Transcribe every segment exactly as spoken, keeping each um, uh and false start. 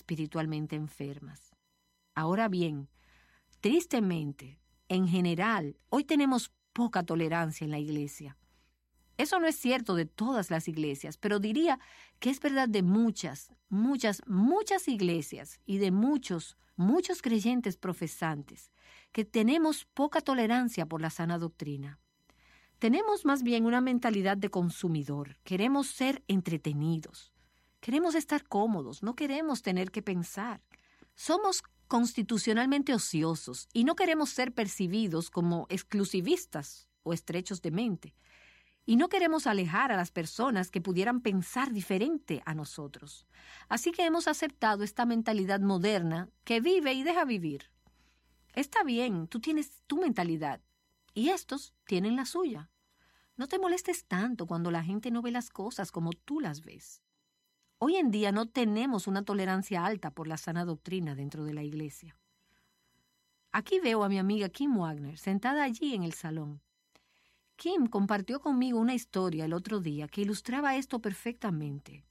espiritualmente enfermas. Ahora bien, tristemente, en general, hoy tenemos poca tolerancia en la iglesia. Eso no es cierto de todas las iglesias, pero diría que es verdad de muchas, muchas, muchas iglesias y de muchos, muchos creyentes profesantes, que tenemos poca tolerancia por la sana doctrina. Tenemos más bien una mentalidad de consumidor. Queremos ser entretenidos. Queremos estar cómodos. No queremos tener que pensar. Somos constitucionalmente ociosos y no queremos ser percibidos como exclusivistas o estrechos de mente. Y no queremos alejar a las personas que pudieran pensar diferente a nosotros. Así que hemos aceptado esta mentalidad moderna que vive y deja vivir. Está bien, tú tienes tu mentalidad y estos tienen la suya. No te molestes tanto cuando la gente no ve las cosas como tú las ves. Hoy en día no tenemos una tolerancia alta por la sana doctrina dentro de la iglesia. Aquí veo a mi amiga Kim Wagner sentada allí en el salón. Kim compartió conmigo una historia el otro día que ilustraba esto perfectamente.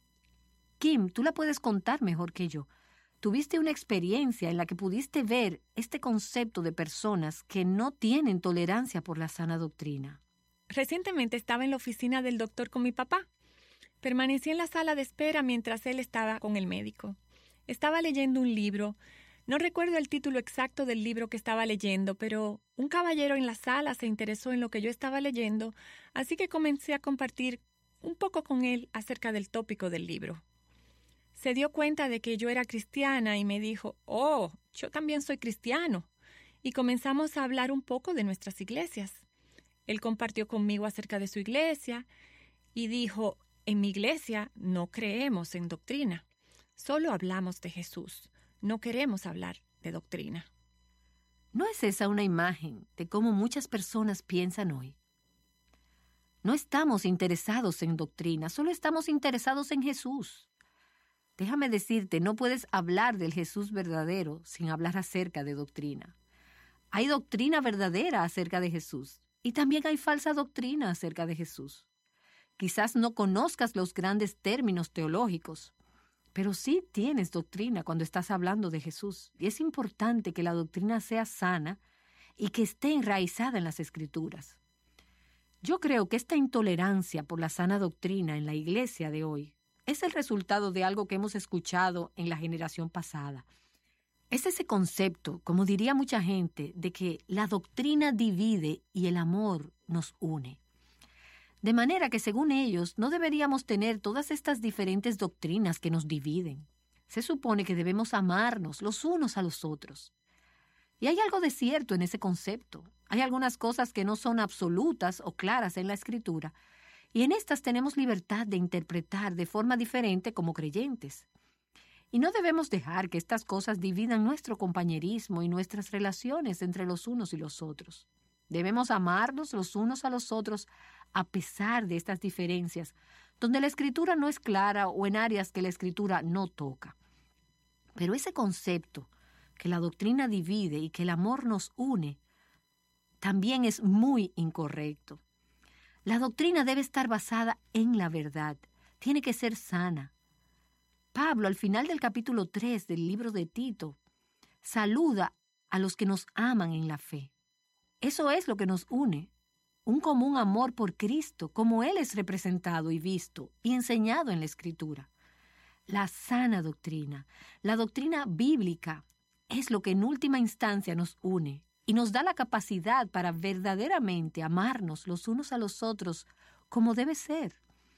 Kim, tú la puedes contar mejor que yo. Tuviste una experiencia en la que pudiste ver este concepto de personas que no tienen tolerancia por la sana doctrina. Recientemente estaba en la oficina del doctor con mi papá. Permanecí en la sala de espera mientras él estaba con el médico. Estaba leyendo un libro. No recuerdo el título exacto del libro que estaba leyendo, pero un caballero en la sala se interesó en lo que yo estaba leyendo, así que comencé a compartir un poco con él acerca del tópico del libro. Se dio cuenta de que yo era cristiana y me dijo, «Oh, yo también soy cristiano», y comenzamos a hablar un poco de nuestras iglesias. Él compartió conmigo acerca de su iglesia y dijo, «En mi iglesia no creemos en doctrina, solo hablamos de Jesús». No queremos hablar de doctrina. ¿No es esa una imagen de cómo muchas personas piensan hoy? No estamos interesados en doctrina, solo estamos interesados en Jesús. Déjame decirte, no puedes hablar del Jesús verdadero sin hablar acerca de doctrina. Hay doctrina verdadera acerca de Jesús y también hay falsa doctrina acerca de Jesús. Quizás no conozcas los grandes términos teológicos, pero sí tienes doctrina cuando estás hablando de Jesús. Y es importante que la doctrina sea sana y que esté enraizada en las Escrituras. Yo creo que esta intolerancia por la sana doctrina en la iglesia de hoy es el resultado de algo que hemos escuchado en la generación pasada. Es ese concepto, como diría mucha gente, de que la doctrina divide y el amor nos une. De manera que, según ellos, no deberíamos tener todas estas diferentes doctrinas que nos dividen. Se supone que debemos amarnos los unos a los otros. Y hay algo de cierto en ese concepto. Hay algunas cosas que no son absolutas o claras en la Escritura, y en estas tenemos libertad de interpretar de forma diferente como creyentes. Y no debemos dejar que estas cosas dividan nuestro compañerismo y nuestras relaciones entre los unos y los otros. Debemos amarnos los unos a los otros a pesar de estas diferencias, donde la Escritura no es clara o en áreas que la Escritura no toca. Pero ese concepto, que la doctrina divide y que el amor nos une, también es muy incorrecto. La doctrina debe estar basada en la verdad, tiene que ser sana. Pablo, al final del capítulo tres del libro de Tito, saluda a los que nos aman en la fe. Eso es lo que nos une, un común amor por Cristo, como Él es representado y visto y enseñado en la Escritura. La sana doctrina, la doctrina bíblica, es lo que en última instancia nos une y nos da la capacidad para verdaderamente amarnos los unos a los otros como debe ser.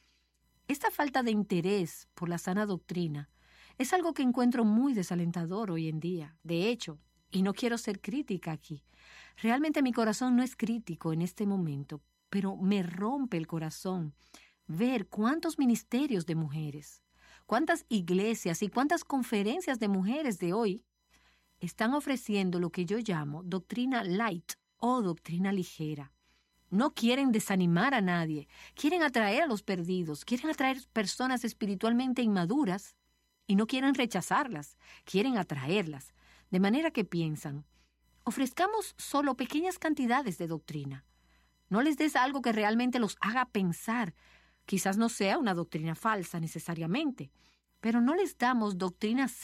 Esta falta de interés por la sana doctrina es algo que encuentro muy desalentador hoy en día. De hecho, y no quiero ser crítica aquí, realmente mi corazón no es crítico en este momento, pero me rompe el corazón ver cuántos ministerios de mujeres, cuántas iglesias y cuántas conferencias de mujeres de hoy están ofreciendo lo que yo llamo doctrina light o doctrina ligera. No quieren desanimar a nadie, quieren atraer a los perdidos, quieren atraer personas espiritualmente inmaduras y no quieren rechazarlas, quieren atraerlas. De manera que piensan, ofrezcamos solo pequeñas cantidades de doctrina. No les des algo que realmente los haga pensar. Quizás no sea una doctrina falsa necesariamente, pero no les damos doctrina